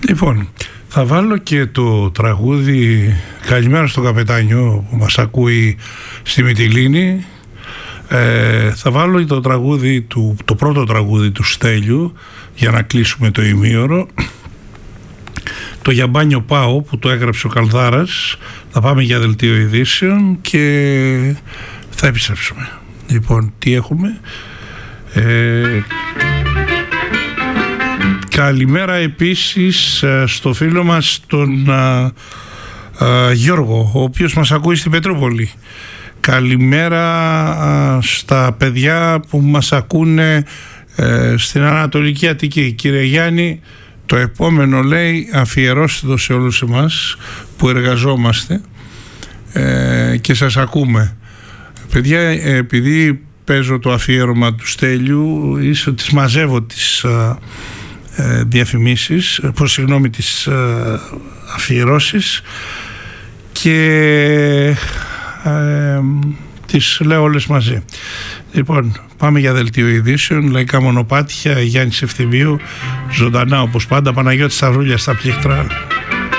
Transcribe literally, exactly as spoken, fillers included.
Λοιπόν, θα βάλω και το τραγούδι «Καλημέρα στο καπετάνιο» που μας ακούει στη Μυτιλήνη. Ε, θα βάλω το τραγούδι του, το πρώτο τραγούδι του Στέλιου για να κλείσουμε το ημίωρο, το «Για μπάνιο πάω» που το έγραψε ο Καλδάρας. Θα πάμε για δελτίο ειδήσεων και θα επιστρέψουμε. Λοιπόν, τι έχουμε? Ε, καλημέρα επίσης στο φίλο μας τον α, α, Γιώργο, ο οποίος μας ακούει στην Πετρούπολη. Καλημέρα α, στα παιδιά που μας ακούνε ε, στην Ανατολική Αττική. Κύριε Γιάννη, το επόμενο λέει αφιερώστε το σε όλους εμάς που εργαζόμαστε ε, και σας ακούμε. Παιδιά, επειδή παίζω το αφιέρωμα του Στέλιου, ίσως τις μαζεύω τις α, ε, διαφημίσεις, πως συγγνώμη τις α, αφιερώσεις και ε, τις λέω όλες μαζί. Λοιπόν, πάμε για δελτίο ειδήσεων. Λαϊκά μονοπάτια, Γιάννης Ευθυμίου, ζωντανά όπως πάντα, Παναγιώτης Σταυρούλια στα πλήκτρα.